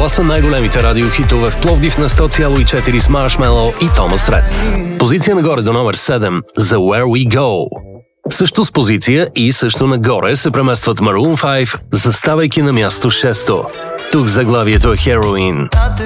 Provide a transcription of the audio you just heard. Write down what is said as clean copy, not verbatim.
Това са най-големите радиохитове в Пловдив на 100,4 с Marshmello и Томас Ред. Позиция нагоре до номер 7 за Where We Go. Също с позиция и също нагоре се преместват Maroon 5, заставайки на място 6. Тук заглавието е Heroin.